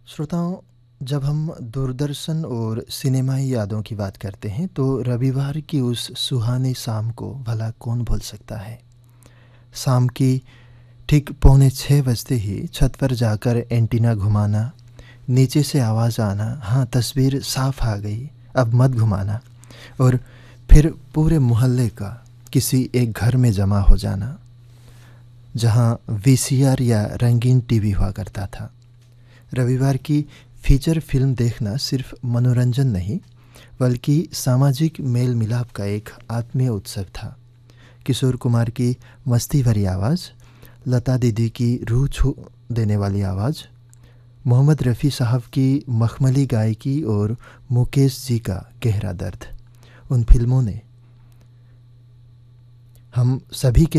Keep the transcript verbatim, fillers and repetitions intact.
श्रोताओं, जब हम दूरदर्शन और सिनेमाई यादों की बात करते हैं तो रविवार की उस सुहानी शाम को भला कौन भूल सकता है। शाम की ठीक पौने छः बजते ही छत पर जाकर एंटीना घुमाना, नीचे से आवाज़ आना, हाँ तस्वीर साफ आ गई, अब मत घुमाना, और फिर पूरे मोहल्ले का किसी एक घर में जमा हो जाना जहाँ वीसीआर या रंगीन टीवी हुआ करता था। रविवार की फीचर फिल्म देखना सिर्फ मनोरंजन नहीं बल्कि सामाजिक मेल मिलाप का एक आत्मीय उत्सव था। किशोर कुमार की मस्ती भरी आवाज़, लता दीदी की रूह छू देने वाली आवाज़, मोहम्मद रफ़ी साहब की मखमली गायकी और मुकेश जी का गहरा दर्द, उन फिल्मों ने हम सभी के